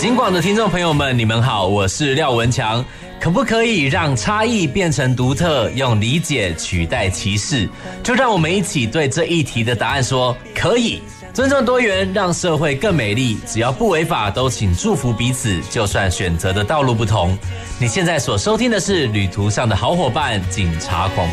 警广的听众朋友们，你们好，我是廖文强。可不可以让差异变成独特，用理解取代歧视？就让我们一起对这一题的答案说可以。尊重多元，让社会更美丽。只要不违法，都请祝福彼此。就算选择的道路不同，你现在所收听的是旅途上的好伙伴——警察广播。